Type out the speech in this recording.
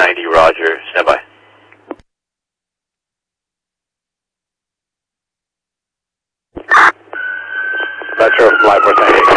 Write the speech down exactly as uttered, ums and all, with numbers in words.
ninety, roger. Stand by. Metro, fly four ten.